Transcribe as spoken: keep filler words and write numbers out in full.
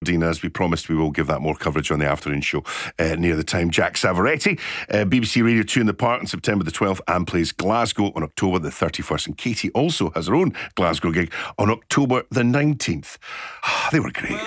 Aberdeen. As we promised, we will give that more coverage on the afternoon show uh, near the time. Jack Savoretti, uh, B B C Radio two in the Park on September the twelfth and plays Glasgow on October the thirty-first. And Katie also has her own Glasgow gig on October the nineteenth. They were great.